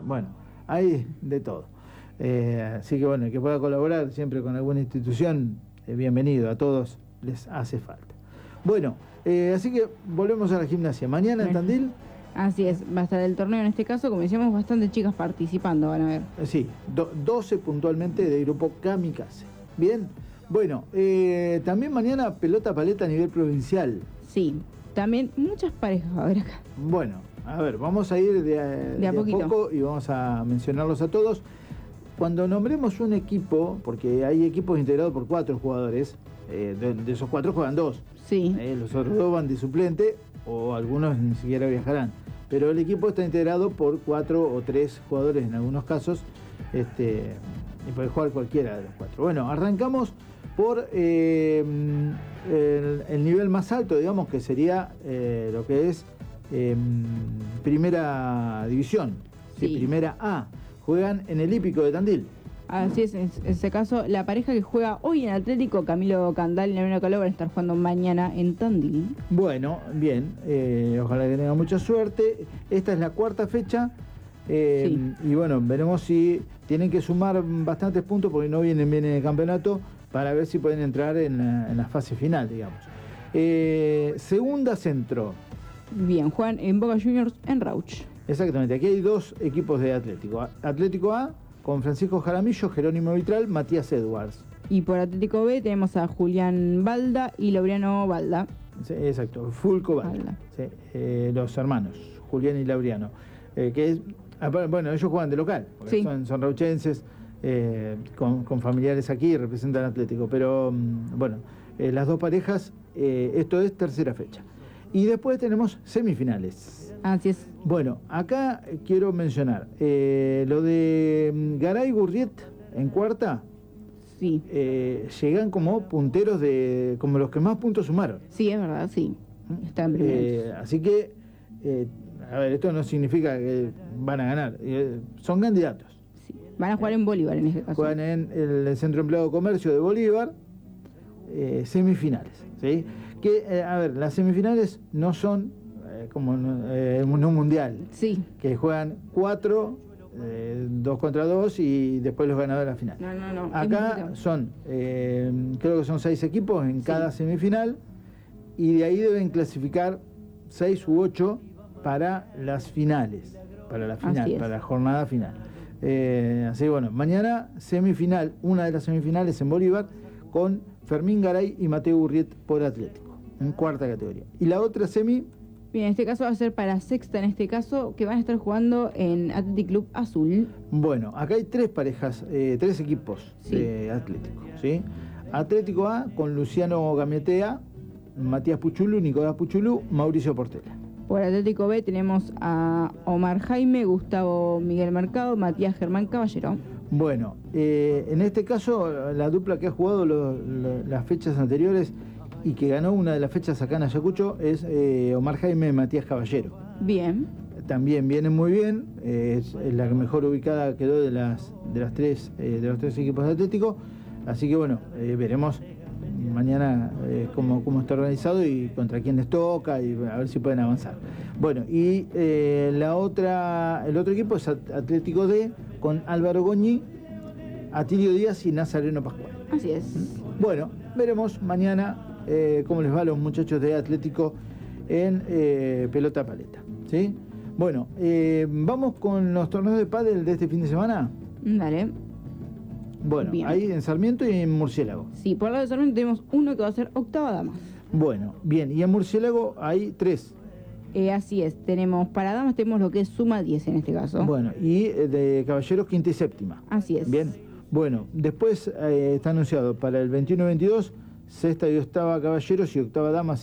bueno, hay de todo. Así que bueno, el que pueda colaborar siempre con alguna institución, bienvenido, a todos les hace falta. Bueno, así que volvemos a la gimnasia. Mañana en Tandil. Así es, va a estar el torneo en este caso, como decíamos, bastantes chicas participando, van a ver. Sí, 12 puntualmente de grupo Kamikaze. Bien, bueno, también mañana pelota paleta a nivel provincial. Sí, también muchas parejas va a haber acá. Bueno, a ver, vamos a ir de a poco y vamos a mencionarlos a todos. Cuando nombremos un equipo, porque hay equipos integrados por 4 jugadores, de esos 4 juegan 2. Sí. Los otros 2 van de suplente o algunos ni siquiera viajarán. Pero el equipo está integrado por 4 o 3 jugadores en algunos casos, y puede jugar cualquiera de los 4. Bueno, arrancamos por el nivel más alto, digamos, que sería lo que es primera división, sí. Primera A. Juegan en el Hípico de Tandil. Así es, en ese caso, la pareja que juega hoy en Atlético, Camilo Candal y Navina Caló, van a estar jugando mañana en Tandil. Bueno, bien, ojalá que tenga mucha suerte. Esta es la 4ª fecha, sí. Y bueno, veremos si tienen que sumar bastantes puntos porque no vienen bien en el campeonato para ver si pueden entrar en la fase final, digamos. Segunda centro. Bien, juegan en Boca Juniors en Rauch. Exactamente, aquí hay 2 equipos de Atlético. Atlético A con Francisco Jaramillo, Jerónimo Vitral, Matías Edwards. Y por Atlético B tenemos a Julián Balda y Laureano Balda. Sí, exacto, Fulco Balda. Sí, los hermanos, Julián y Laureano. Que es, bueno, ellos juegan de local, porque sí. son rauchenses, con familiares aquí, representan Atlético. Pero bueno, las 2 parejas, esto es tercera fecha. Y después tenemos semifinales. Así es. Bueno, acá quiero mencionar lo de Garay Gurriet en cuarta. Sí. Llegan como punteros como los que más puntos sumaron. Sí, es verdad, sí. Están primeros. Así que, a ver, esto no significa que van a ganar. Son candidatos. Sí. Van a jugar en Bolívar en este caso. Juegan en el Centro Empleado de Comercio de Bolívar, semifinales, ¿sí? Que, a ver, las semifinales no son como un mundial. Sí. Que juegan 4, 2 contra 2 y después los ganadores de la final. No. Acá son, creo que son 6 equipos en cada semifinal y de ahí deben clasificar 6 u 8 para las finales, para la jornada final. Así que bueno, mañana semifinal, una de las semifinales en Bolívar con Fermín Garay y Mateo Gurriet por Atlético, en 4ª categoría. Y la otra semi... Bien, en este caso va a ser para sexta, en este caso, que van a estar jugando en Athletic Club Azul. Bueno, acá hay 3 parejas, 3 equipos de Atlético, ¿sí? Atlético A con Luciano Gamietea, Matías Puchulú, Nicolás Puchulú, Mauricio Portela. Por Atlético B tenemos a Omar Jaime, Gustavo Miguel Mercado, Matías Germán Caballero. Bueno, en este caso, la dupla que ha jugado las fechas anteriores y que ganó una de las fechas acá en Ayacucho es Omar Jaime y Matías Caballero. Bien. También vienen muy bien, es la que mejor ubicada quedó de los 3 equipos de Atlético, así que bueno, veremos mañana cómo está organizado y contra quién les toca y a ver si pueden avanzar. Bueno, y el otro equipo es Atlético D con Álvaro Goñi, Atilio Díaz y Nazareno Pascual. Así es. Bueno, veremos mañana cómo les va a los muchachos de Atlético en pelota paleta, ¿sí? Bueno, vamos con los torneos de pádel de este fin de semana. Dale. Bueno, bien. Ahí en Sarmiento y en Murciélago. Sí, por el lado de Sarmiento tenemos uno que va a ser octava dama. Bueno, bien, y en Murciélago hay 3. Así es, tenemos para damas, tenemos lo que es suma 10 en este caso. Bueno, y de caballeros quinta y séptima. Así es. Bien, bueno, después está anunciado para el 21-22, sexta y octava caballeros y octava damas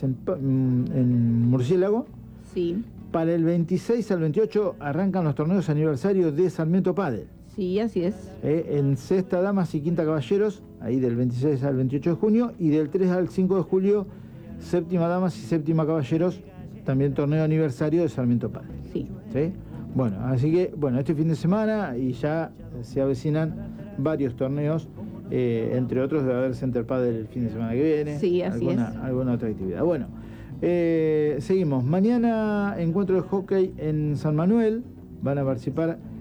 en Murciélago. Sí. Para el 26 al 28 arrancan los torneos aniversarios de Sarmiento Pádel. Sí, así es. En sexta damas y quinta caballeros, ahí del 26 al 28 de junio, y del 3 al 5 de julio, séptima damas y séptima caballeros, también torneo aniversario de Sarmiento Pádel. Sí. ¿Sí? Bueno, así que, bueno, este fin de semana y ya se avecinan varios torneos, entre otros debe haber Center Pádel el fin de semana que viene. Sí, así es. Alguna otra actividad. Bueno, seguimos. Mañana encuentro de hockey en San Manuel, van a participar